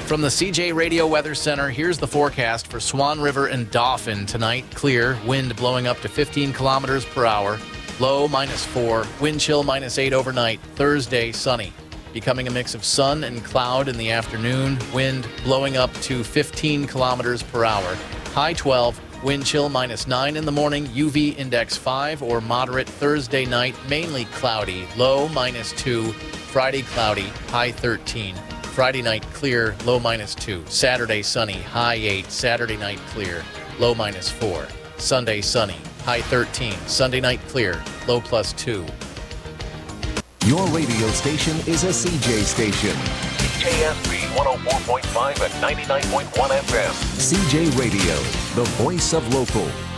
From the CJ Radio Weather Center, here's the forecast for Swan River and Dauphin tonight. Clear, wind blowing up to 15 kilometers per hour. Low -4, wind chill -8 overnight. Thursday, sunny. Becoming a mix of sun and cloud in the afternoon. Wind blowing up to 15 kilometers per hour. High 12, wind chill -9 in the morning. UV index 5 or moderate. Thursday night, mainly cloudy. Low -2. Friday cloudy, high 13. Friday night clear, low -2. Saturday sunny, high 8. Saturday night clear, low -4. Sunday sunny, high 13. Sunday night clear, low +2. Your radio station is a CJ station. KSB 104.5 and 99.1 FM. CJ Radio, the voice of local.